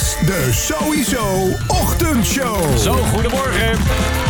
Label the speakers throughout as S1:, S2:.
S1: de Sowieso Ochtendshow.
S2: Zo, goedemorgen.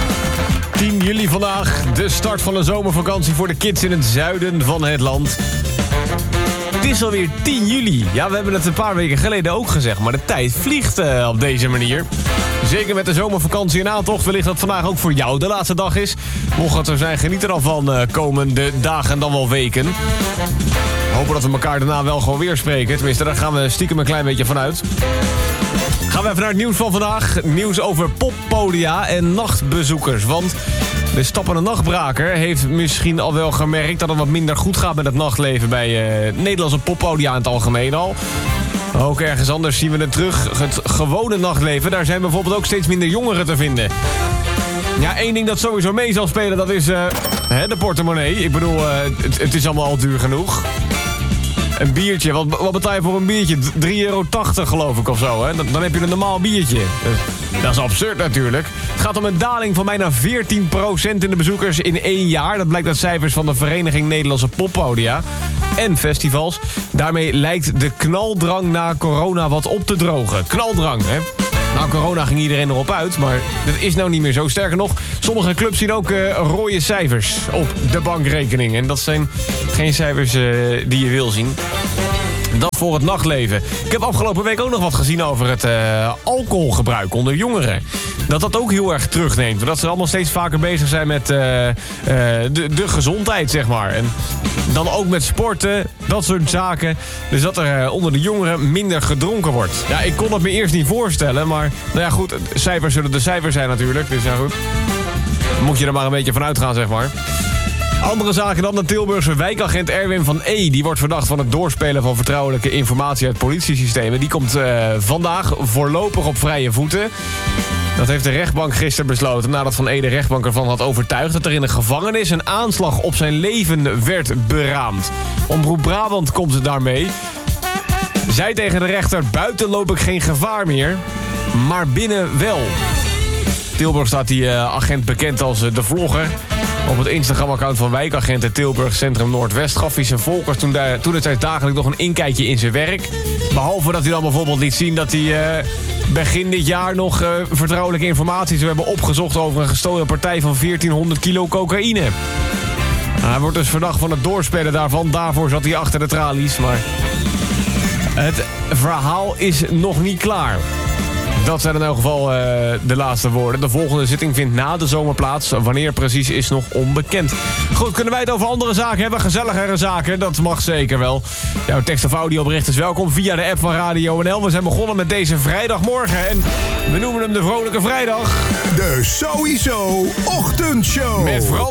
S2: 10 juli vandaag, de start van de zomervakantie voor de kids in het zuiden van het land. Het is alweer 10 juli. Ja, we hebben het een paar weken geleden ook gezegd, maar de tijd vliegt op deze manier. Zeker met de zomervakantie in aantocht. Wellicht dat vandaag ook voor jou de laatste dag is. Mocht het er zijn, geniet er dan van komende dagen en dan wel weken. Hopen dat we elkaar daarna wel gewoon weer spreken. Tenminste, daar gaan we stiekem een klein beetje vanuit. Gaan we even naar het nieuws van vandaag. Nieuws over poppodia en nachtbezoekers. Want de stappende nachtbraker heeft misschien al wel gemerkt dat het wat minder goed gaat met het nachtleven bij Nederlandse poppodia in het algemeen al. Ook ergens anders zien we het terug. Het gewone nachtleven, daar zijn bijvoorbeeld ook steeds minder jongeren te vinden. Ja, één ding dat sowieso mee zal spelen, dat is de portemonnee. Ik bedoel, het is allemaal al duur genoeg. Een biertje, wat betaal je voor een biertje? €3,80 geloof ik of zo, hè? Dan heb je een normaal biertje. Dat is absurd natuurlijk. Het gaat om een daling van bijna 14% in de bezoekers in 1 jaar. Dat blijkt uit cijfers van de Vereniging Nederlandse Poppodia en festivals. Daarmee lijkt de knaldrang na corona wat op te drogen. Knaldrang, hè? Nou, corona ging iedereen erop uit, maar dat is nou niet meer zo. Sterker nog, sommige clubs zien ook rode cijfers op de bankrekening. En dat zijn geen cijfers die je wil zien. Dat voor het nachtleven. Ik heb afgelopen week ook nog wat gezien over het alcoholgebruik onder jongeren. Dat ook heel erg terugneemt. Doordat ze allemaal steeds vaker bezig zijn met de gezondheid, zeg maar. En dan ook met sporten, dat soort zaken. Dus dat er onder de jongeren minder gedronken wordt. Ja, ik kon het me eerst niet voorstellen. Maar nou ja, goed, cijfers zullen de cijfers zijn natuurlijk. Dus ja, goed. Moet je er maar een beetje van uitgaan, zeg maar. Andere zaken dan de Tilburgse wijkagent Erwin van E. Die wordt verdacht van het doorspelen van vertrouwelijke informatie uit politiesystemen. Die komt vandaag voorlopig op vrije voeten. Dat heeft de rechtbank gisteren besloten nadat Van E de rechtbank ervan had overtuigd dat er in de gevangenis een aanslag op zijn leven werd beraamd. Omroep Brabant komt het daarmee. Zij tegen de rechter: buiten loop ik geen gevaar meer, maar binnen wel. Tilburg staat die agent bekend als de vlogger. Op het Instagram-account van wijkagenten Tilburg Centrum Noordwest gaf hij zijn volgers toen het tijd dagelijks nog een inkijkje in zijn werk. Behalve dat hij dan bijvoorbeeld liet zien dat hij begin dit jaar nog vertrouwelijke informatie zou hebben opgezocht over een gestolen partij van 1400 kilo cocaïne. Hij wordt dus verdacht van het doorspelen daarvan. Daarvoor zat hij achter de tralies, maar het verhaal is nog niet klaar. Dat zijn in elk geval de laatste woorden. De volgende zitting vindt na de zomer plaats. Wanneer precies is nog onbekend. Goed, kunnen wij het over andere zaken hebben? Gezelligere zaken, dat mag zeker wel. Jouw tekst- of audiobericht is welkom via de app van Radio NL. We zijn begonnen met deze vrijdagmorgen en we noemen hem de Vrolijke Vrijdag.
S1: De Sowieso Ochtendshow.
S2: Met